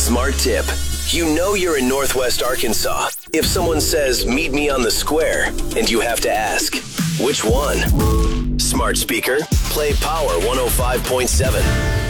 Smart tip. You know you're in Northwest Arkansas if someone says, meet me on the square, and you have to ask, which one? Smart speaker, play Power 105.7.